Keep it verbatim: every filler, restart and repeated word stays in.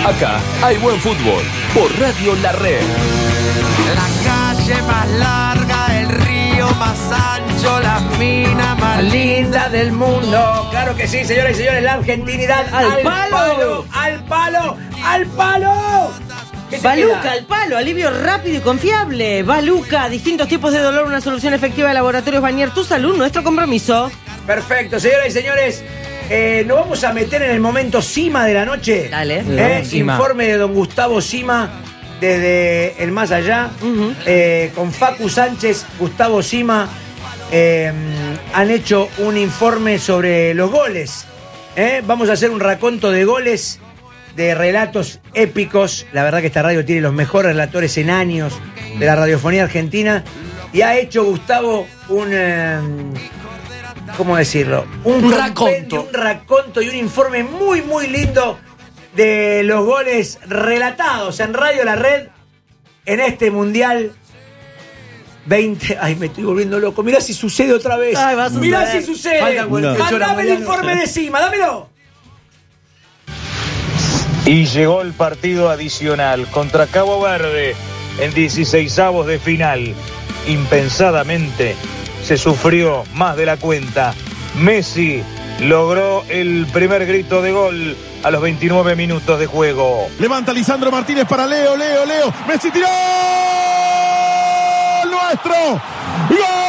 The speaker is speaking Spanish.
Acá hay buen fútbol por Radio La Red. La calle más larga, el río más ancho, las minas más lindas del mundo. Claro que sí, señoras y señores, la argentinidad al, al palo. palo, al palo, al palo. Baluca, al palo, alivio rápido y confiable. Baluca, distintos tipos de dolor, una solución efectiva de Laboratorios Vanier. Tu salud, nuestro compromiso. Perfecto, señoras y señores. Eh, nos vamos a meter en el momento cima de la noche. Dale. Eh, informe de don Gustavo Sima desde el más allá. Uh-huh. eh, con Facu Sánchez, Gustavo Sima eh, han hecho un informe sobre los goles. Eh, vamos a hacer un raconto de goles, de relatos épicos. La verdad que esta radio tiene los mejores relatores en años de la radiofonía argentina. Y ha hecho Gustavo un... Eh, ¿cómo decirlo? Un, un raconto. Un raconto y un informe muy, muy lindo de los goles relatados en Radio La Red en este Mundial veinte. Ay, me estoy volviendo loco. Mirá si sucede otra vez. Ay, va a Mirá si sucede. No. Mandame el informe de Sima, dámelo. Y llegó el partido adicional contra Cabo Verde en dieciseisavos de final. Impensadamente se sufrió más de la cuenta. Messi logró el primer grito de gol a los veintinueve minutos de juego. Levanta Lisandro Martínez para Leo, Leo, Leo. Messi tiró. ¡Nuestro! ¡Gol!